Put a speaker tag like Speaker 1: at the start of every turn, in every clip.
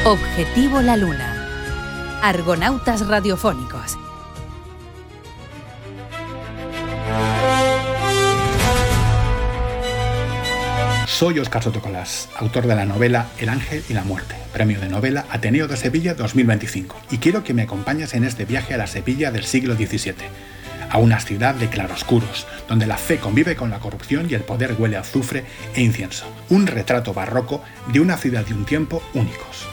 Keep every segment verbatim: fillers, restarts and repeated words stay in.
Speaker 1: Objetivo la Luna. Argonautas radiofónicos.
Speaker 2: Soy Óscar Sotocolás, autor de la novela El ángel y la muerte, premio de novela Ateneo de Sevilla dos mil veinticinco, y quiero que me acompañes en este viaje a la Sevilla del siglo diecisiete, a una ciudad de claroscuros, donde la fe convive con la corrupción y el poder huele a azufre e incienso. Un retrato barroco de una ciudad y un tiempo únicos.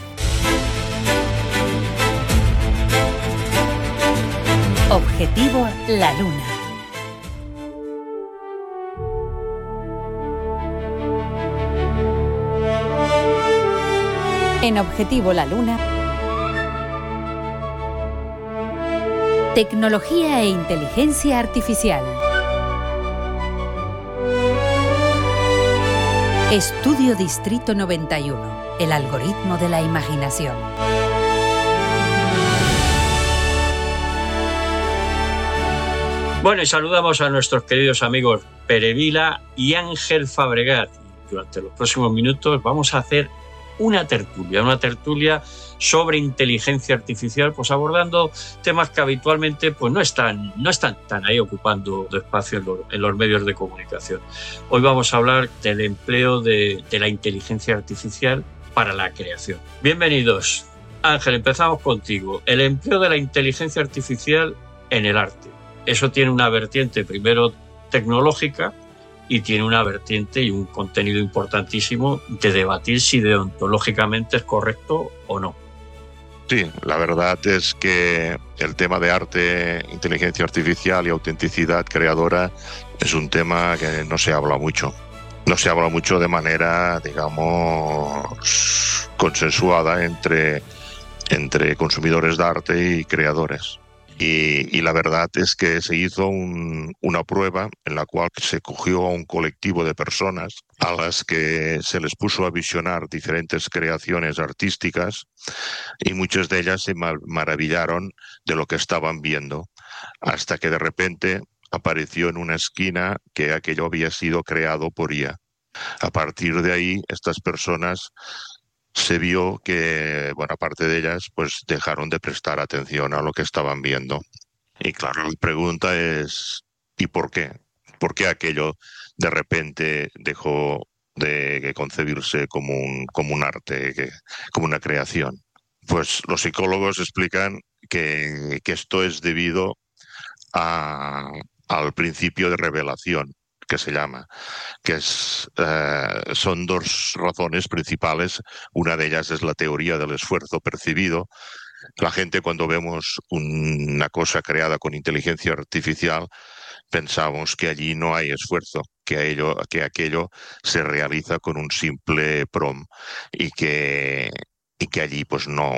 Speaker 1: Objetivo la Luna. En Objetivo la Luna, tecnología e inteligencia artificial. Estudio Distrito noventa y uno, el algoritmo de la imaginación.
Speaker 3: Bueno, y saludamos a nuestros queridos amigos Pere Vila y Ángel Fabregat. Durante los próximos minutos vamos a hacer una tertulia, una tertulia sobre inteligencia artificial, pues abordando temas que habitualmente pues no están, no están tan ahí ocupando espacio en los, en los medios de comunicación. Hoy vamos a hablar del empleo de, de la inteligencia artificial para la creación. Bienvenidos. Ángel, empezamos contigo. El empleo de la inteligencia artificial en el arte. Eso tiene una vertiente primero tecnológica y tiene una vertiente y un contenido importantísimo de debatir si deontológicamente es correcto o no.
Speaker 4: Sí, la verdad es que el tema de arte, inteligencia artificial y autenticidad creadora es un tema que no se habla mucho. No se habla mucho de manera, digamos, consensuada entre, entre consumidores de arte y creadores. Y, y la verdad es que se hizo un, una prueba en la cual se cogió a un colectivo de personas a las que se les puso a visionar diferentes creaciones artísticas y muchas de ellas se mar- maravillaron de lo que estaban viendo, hasta que de repente apareció en una esquina que aquello había sido creado por I A. A partir de ahí, estas personas se vio que buena parte de ellas pues dejaron de prestar atención a lo que estaban viendo. Y claro, la pregunta es, ¿y por qué? ¿Por qué aquello de repente dejó de concebirse como un, como un arte, que, como una creación? Pues los psicólogos explican que, que esto es debido a, al principio de revelación, que se llama, que es, eh, son dos razones principales. Una de ellas es la teoría del esfuerzo percibido. La gente, cuando vemos un- una cosa creada con inteligencia artificial, pensamos que allí no hay esfuerzo, que, ello, que aquello se realiza con un simple prompt y que, y que allí pues no,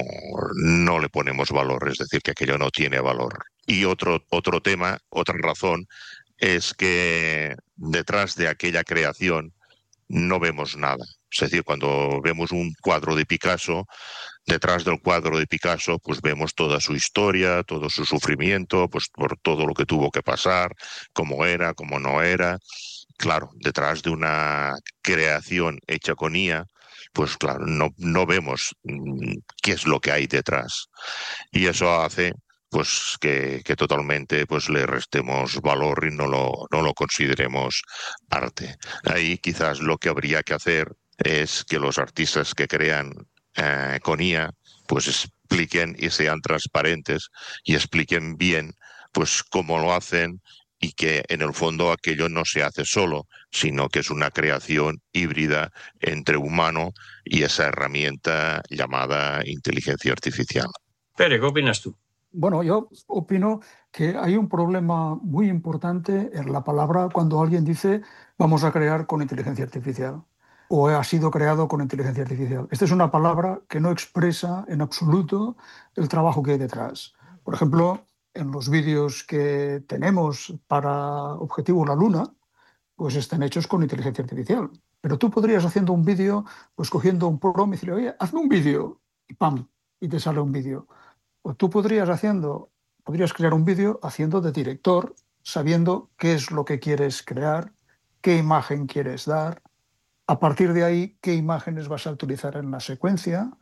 Speaker 4: no le ponemos valor, es decir, que aquello no tiene valor. Y otro, otro tema, otra razón, es que detrás de aquella creación no vemos nada. Es decir, cuando vemos un cuadro de Picasso, detrás del cuadro de Picasso, pues vemos toda su historia, todo su sufrimiento, pues por todo lo que tuvo que pasar, cómo era, cómo no era. Claro, detrás de una creación hecha con I A, pues claro, no, no vemos mm, qué es lo que hay detrás. Y eso hace pues que, que totalmente pues le restemos valor y no lo, no lo consideremos arte. Ahí quizás lo que habría que hacer es que los artistas que crean eh, con I A pues expliquen y sean transparentes y expliquen bien pues cómo lo hacen y que en el fondo aquello no se hace solo, sino que es una creación híbrida entre humano y esa herramienta llamada inteligencia artificial.
Speaker 3: Pere, ¿qué opinas tú?
Speaker 5: Bueno, yo opino que hay un problema muy importante en la palabra cuando alguien dice vamos a crear con inteligencia artificial o ha sido creado con inteligencia artificial. Esta es una palabra que no expresa en absoluto el trabajo que hay detrás. Por ejemplo, en los vídeos que tenemos para Objetivo la Luna, pues están hechos con inteligencia artificial. Pero tú podrías haciendo un vídeo, pues cogiendo un prompt y decirle, oye, hazme un vídeo, y pam, y te sale un vídeo. O tú podrías haciendo, podrías crear un vídeo haciendo de director, sabiendo qué es lo que quieres crear, qué imagen quieres dar, a partir de ahí qué imágenes vas a utilizar en la secuencia,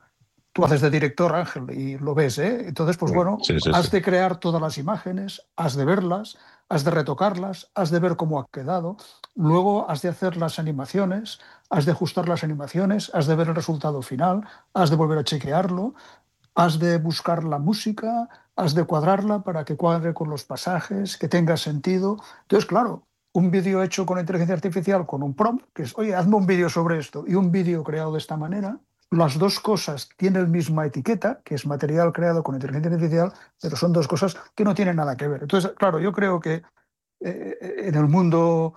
Speaker 5: Tú haces de director, Ángel, y lo ves, ¿eh? Entonces, pues bueno,
Speaker 4: Sí, sí,
Speaker 5: has
Speaker 4: sí.
Speaker 5: de crear todas las imágenes, has de verlas, has de retocarlas, has de ver cómo ha quedado, luego has de hacer las animaciones, has de ajustar las animaciones, has de ver el resultado final, has de volver a chequearlo, has de buscar la música, has de cuadrarla para que cuadre con los pasajes, que tenga sentido. Entonces, claro, un vídeo hecho con inteligencia artificial, con un prompt, que es, oye, hazme un vídeo sobre esto, y un vídeo creado de esta manera, las dos cosas tienen la misma etiqueta, que es material creado con inteligencia artificial, pero son dos cosas que no tienen nada que ver. Entonces, claro, yo creo que eh, en el mundo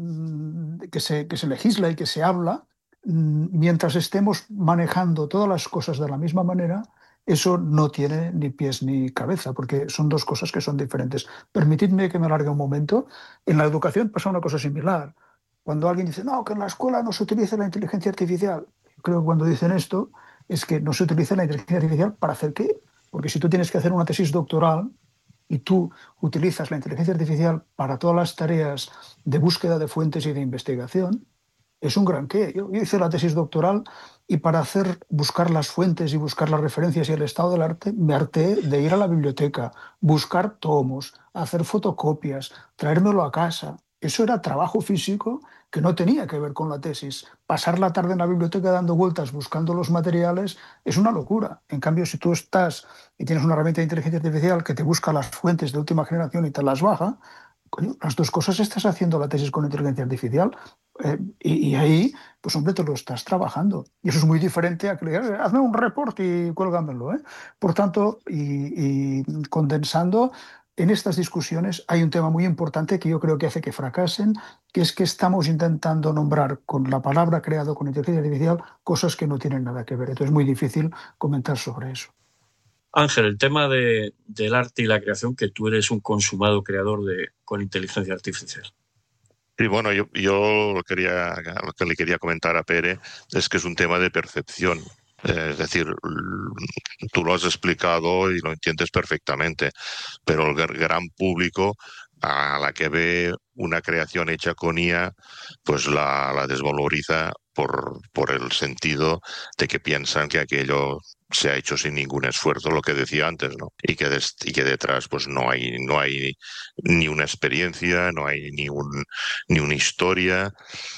Speaker 5: mm, que se, que se legisla y que se habla, mm, mientras estemos manejando todas las cosas de la misma manera, eso no tiene ni pies ni cabeza, porque son dos cosas que son diferentes. Permitidme que me alargue un momento. En la educación pasa una cosa similar. Cuando alguien dice, no, que en la escuela no se utiliza la inteligencia artificial, yo creo que cuando dicen esto es que no se utiliza la inteligencia artificial para hacer qué. Porque si tú tienes que hacer una tesis doctoral y tú utilizas la inteligencia artificial para todas las tareas de búsqueda de fuentes y de investigación, es un gran qué. Yo, yo hice la tesis doctoral y para hacer, buscar las fuentes y buscar las referencias y el estado del arte, me harté de ir a la biblioteca, buscar tomos, hacer fotocopias, traérmelo a casa. Eso era trabajo físico que no tenía que ver con la tesis. Pasar la tarde en la biblioteca dando vueltas buscando los materiales es una locura. En cambio, si tú estás y tienes una herramienta de inteligencia artificial que te busca las fuentes de última generación y te las baja, coño, las dos cosas estás haciendo la tesis con inteligencia artificial. Eh, y, y ahí, pues hombre, te lo estás trabajando. Y eso es muy diferente a que le digas, hazme un report y cuélgamelo, ¿eh? Por tanto, y, y condensando, en estas discusiones hay un tema muy importante que yo creo que hace que fracasen, que es que estamos intentando nombrar con la palabra creado con inteligencia artificial cosas que no tienen nada que ver. Entonces es muy difícil comentar sobre eso.
Speaker 3: Ángel, el tema de, del arte y la creación, que tú eres un consumado creador de, con inteligencia artificial.
Speaker 4: Y bueno, yo, yo quería, lo que le quería comentar a Pere es que es un tema de percepción. Eh, es decir, tú lo has explicado y lo entiendes perfectamente, pero el gran público a la que ve una creación hecha con I A, pues la, la desvaloriza por, por el sentido de que piensan que aquello se ha hecho sin ningún esfuerzo, lo que decía antes, ¿no? Y que, des, y que detrás pues no hay, no hay ni una experiencia, no hay ni, un, ni una historia.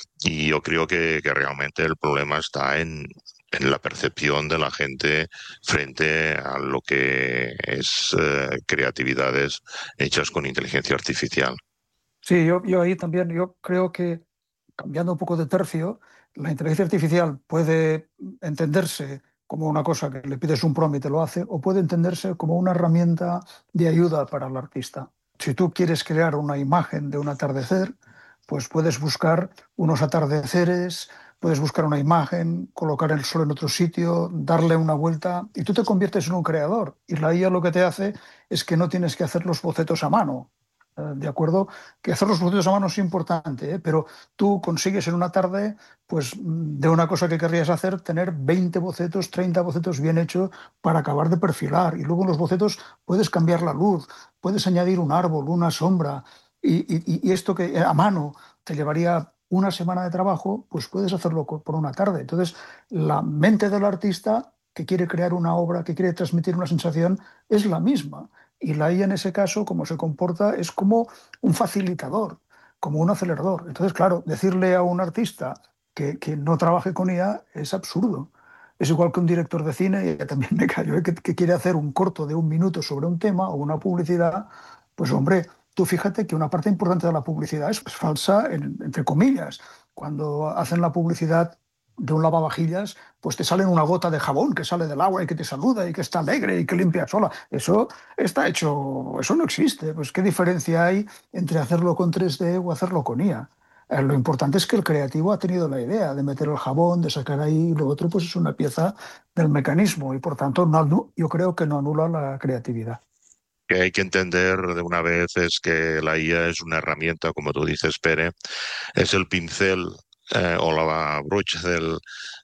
Speaker 4: Y yo creo que, que realmente el problema está en, en la percepción de la gente frente a lo que es eh, creatividades hechas con inteligencia artificial.
Speaker 5: Sí, yo, yo ahí también, yo creo que, cambiando un poco de tercio, la inteligencia artificial puede entenderse como una cosa que le pides un prompt y te lo hace, o puede entenderse como una herramienta de ayuda para el artista. Si tú quieres crear una imagen de un atardecer, pues puedes buscar unos atardeceres, puedes buscar una imagen, colocar el sol en otro sitio, darle una vuelta y tú te conviertes en un creador. Y la I A lo que te hace es que no tienes que hacer los bocetos a mano. De acuerdo, que hacer los bocetos a mano es importante, ¿eh? Pero tú consigues en una tarde, pues de una cosa que querrías hacer, tener veinte bocetos, treinta bocetos bien hechos para acabar de perfilar. Y luego en los bocetos puedes cambiar la luz, puedes añadir un árbol, una sombra. Y, y, y esto que a mano te llevaría una semana de trabajo, pues puedes hacerlo por una tarde. Entonces, la mente del artista que quiere crear una obra, que quiere transmitir una sensación, es la misma. Y la I A en ese caso, como se comporta, es como un facilitador, como un acelerador. Entonces, claro, decirle a un artista que, que no trabaje con I A es absurdo. Es igual que un director de cine, y también me callo, ¿eh? que, que quiere hacer un corto de un minuto sobre un tema o una publicidad, pues hombre, tú fíjate que una parte importante de la publicidad es, es falsa, en, entre comillas. Cuando hacen la publicidad de un lavavajillas, pues te sale una gota de jabón que sale del agua y que te saluda y que está alegre y que limpia sola. Eso está hecho, eso no existe. Pues qué diferencia hay entre hacerlo con tres D o hacerlo con I A. Eh, lo importante es que el creativo ha tenido la idea de meter el jabón, de sacar ahí, lo otro pues es una pieza del mecanismo y por tanto no, yo creo que no anula la creatividad.
Speaker 4: Que hay que entender de una vez es que la I A es una herramienta, como tú dices, Pere, es el pincel eh, o la brocha del,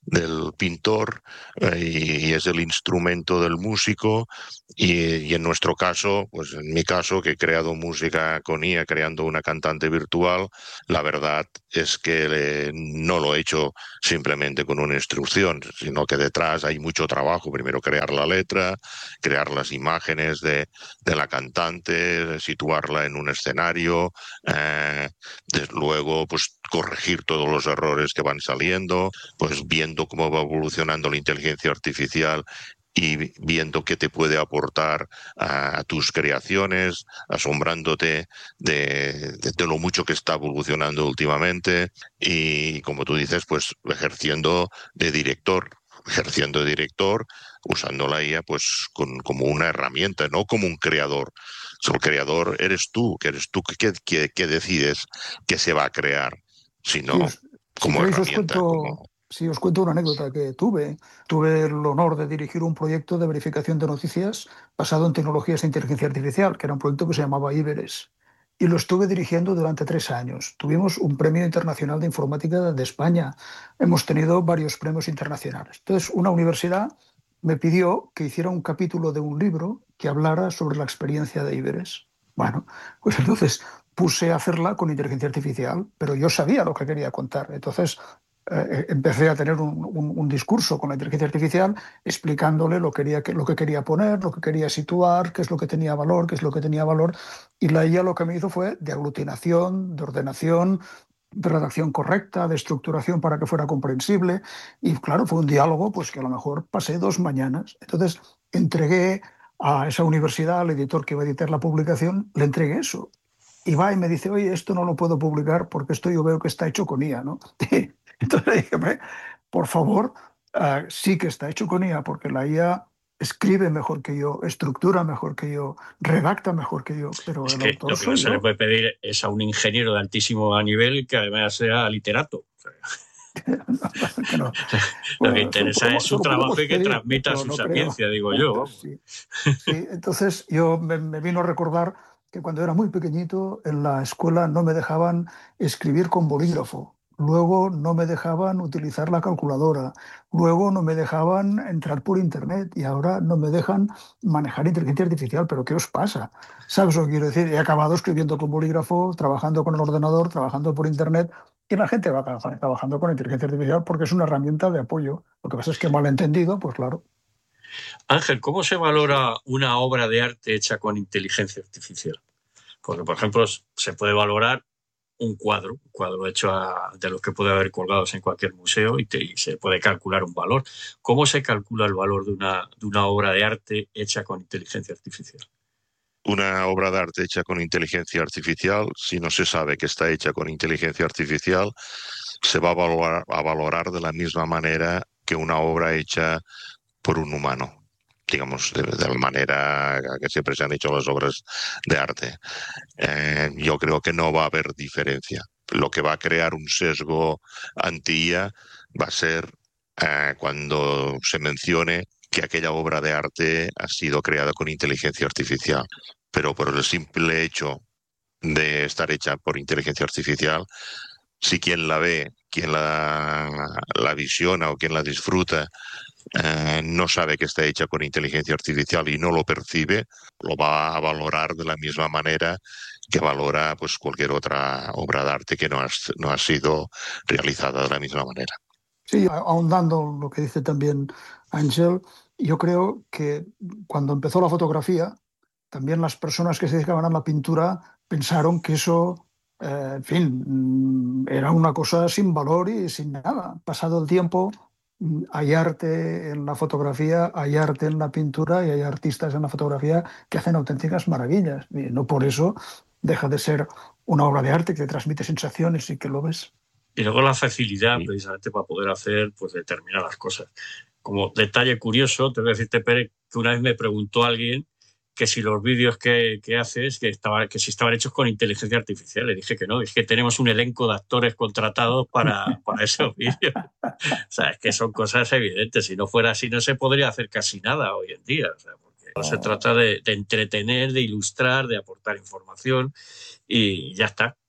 Speaker 4: del pintor eh, y, y es el instrumento del músico y, y en nuestro caso, pues en mi caso, que he creado música con I A, creando una cantante virtual, la verdad es que eh, no lo he hecho simplemente con una instrucción, sino que detrás hay mucho trabajo. Primero crear la letra, crear las imágenes de, de la cantante, situarla en un escenario, eh, desde luego pues corregir todos los errores que van saliendo, pues viendo cómo va evolucionando la inteligencia artificial y viendo qué te puede aportar a, a tus creaciones, asombrándote de, de, de lo mucho que está evolucionando últimamente y, como tú dices, pues ejerciendo de director, ejerciendo de director, usando la I A pues con, como una herramienta, no como un creador. So, el creador eres tú, que eres tú que, que, que decides qué se va a crear, sino
Speaker 5: Sí, os, si
Speaker 4: como
Speaker 5: queréis os
Speaker 4: herramienta,
Speaker 5: cuento,
Speaker 4: como...
Speaker 5: si os cuento una anécdota que tuve. Tuve el honor de dirigir un proyecto de verificación de noticias basado en tecnologías de inteligencia artificial, que era un proyecto que se llamaba Iberes. Y lo estuve dirigiendo durante tres años. Tuvimos un premio internacional de informática de España. Hemos tenido varios premios internacionales. Entonces, una universidad me pidió que hiciera un capítulo de un libro que hablara sobre la experiencia de Iberes. Bueno, pues entonces puse a hacerla con inteligencia artificial, pero yo sabía lo que quería contar. Entonces eh, empecé a tener un, un, un discurso con la inteligencia artificial explicándole lo, quería, lo que quería poner, lo que quería situar, qué es lo que tenía valor, qué es lo que tenía valor. Y la I A lo que me hizo fue de aglutinación, de ordenación, de redacción correcta, de estructuración para que fuera comprensible. Y claro, fue un diálogo pues que a lo mejor pasé dos mañanas. Entonces entregué a esa universidad, al editor que iba a editar la publicación, le entregué eso. Y va y me dice, oye, esto no lo puedo publicar porque esto yo veo que está hecho con I A, ¿no? Entonces le dije, hombre, por favor, uh, sí que está hecho con I A porque la I A escribe mejor que yo, estructura mejor que yo, redacta mejor que yo, pero
Speaker 3: Es
Speaker 5: el
Speaker 3: que
Speaker 5: autor
Speaker 3: lo que no
Speaker 5: soy
Speaker 3: se le
Speaker 5: yo.
Speaker 3: puede pedir es a un ingeniero de altísimo nivel que además sea literato. O sea,
Speaker 5: Que no.
Speaker 3: lo que
Speaker 5: Bueno, se lo
Speaker 3: interesa es
Speaker 5: podemos, se
Speaker 3: su
Speaker 5: lo
Speaker 3: trabajo
Speaker 5: podemos
Speaker 3: y que
Speaker 5: pedir,
Speaker 3: transmita
Speaker 5: pero
Speaker 3: su
Speaker 5: no creo.
Speaker 3: sapiencia, digo yo. Vamos.
Speaker 5: Sí, sí. Entonces yo me, me vino a recordar que cuando era muy pequeñito en la escuela no me dejaban escribir con bolígrafo. Luego no me dejaban utilizar la calculadora. Luego no me dejaban entrar por internet y ahora no me dejan manejar inteligencia artificial. ¿Pero qué os pasa? ¿Sabes lo que quiero decir? He acabado escribiendo con bolígrafo, trabajando con el ordenador, trabajando por internet. Y la gente va trabajando con inteligencia artificial porque es una herramienta de apoyo. Lo que pasa es que malentendido, pues claro.
Speaker 3: Ángel, ¿cómo se valora una obra de arte hecha con inteligencia artificial? Porque, por ejemplo, se puede valorar un cuadro, un cuadro hecho a, de los que puede haber colgados en cualquier museo y, te, y se puede calcular un valor. ¿Cómo se calcula el valor de una, de una obra de arte hecha con inteligencia artificial?
Speaker 4: Una obra de arte hecha con inteligencia artificial, si no se sabe que está hecha con inteligencia artificial, se va a valorar, a valorar de la misma manera que una obra hecha por un humano, digamos, de, de la manera que siempre se han hecho las obras de arte. Eh, yo creo que no va a haber diferencia. Lo que va a crear un sesgo anti-I A va a ser eh, cuando se mencione que aquella obra de arte ha sido creada con inteligencia artificial. Pero por el simple hecho de estar hecha por inteligencia artificial, si quien la ve, quien la, la visiona o quien la disfruta eh, no sabe que está hecha con inteligencia artificial y no lo percibe, lo va a valorar de la misma manera que valora pues cualquier otra obra de arte que no ha, no ha sido realizada de la misma manera.
Speaker 5: Sí, ahondando lo que dice también Ángel, yo creo que cuando empezó la fotografía, también las personas que se dedicaban a la pintura pensaron que eso, eh, en fin, era una cosa sin valor y sin nada. Pasado el tiempo, hay arte en la fotografía, hay arte en la pintura y hay artistas en la fotografía que hacen auténticas maravillas. Y no por eso deja de ser una obra de arte que te transmite sensaciones y que lo ves.
Speaker 3: Y luego la facilidad, precisamente, para poder hacer pues, determinadas cosas. Como detalle curioso, te voy a decirte, Pérez, que una vez me preguntó alguien que si los vídeos que, que haces, que, estaba, que si estaban hechos con inteligencia artificial. Le dije que no, es que tenemos un elenco de actores contratados para, para esos vídeos. O sea, es que son cosas evidentes. Si no fuera así, no se podría hacer casi nada hoy en día. O sea, porque no se trata de, de entretener, de ilustrar, de aportar información y ya está.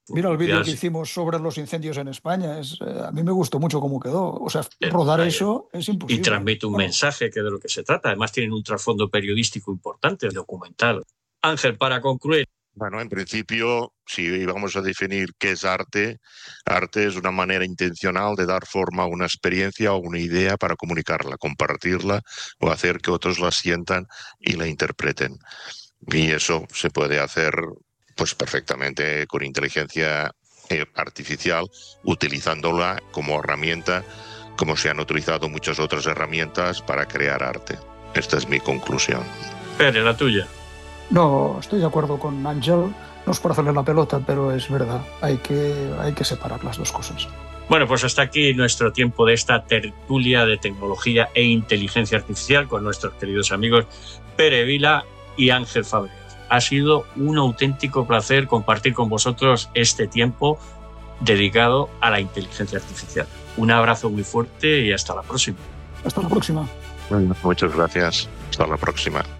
Speaker 5: Mira el vídeo que hicimos sobre los incendios en España. Es, eh, a mí me gustó mucho cómo quedó. O sea, rodar eh, eso es imposible.
Speaker 3: Y transmite un
Speaker 5: bueno.
Speaker 3: mensaje que de lo que se trata. Además tienen un trasfondo periodístico importante, documental. Ángel, para concluir.
Speaker 4: Bueno, en principio, si vamos a definir qué es arte, arte es una manera intencional de dar forma a una experiencia o una idea para comunicarla, compartirla o hacer que otros la sientan y la interpreten. Y eso se puede hacer pues perfectamente con inteligencia artificial, utilizándola como herramienta, como se han utilizado muchas otras herramientas para crear arte. Esta es mi conclusión.
Speaker 3: Pere, la tuya.
Speaker 5: No, estoy de acuerdo con Ángel, no es por hacerle la pelota, pero es verdad, hay que, hay que separar las dos cosas.
Speaker 3: Bueno, pues hasta aquí nuestro tiempo de esta tertulia de tecnología e inteligencia artificial con nuestros queridos amigos Pere Vila y Ángel Fabregat. Ha sido un auténtico placer compartir con vosotros este tiempo dedicado a la inteligencia artificial. Un abrazo muy fuerte y hasta la próxima.
Speaker 5: Hasta la próxima.
Speaker 4: Muchas gracias. Hasta la próxima.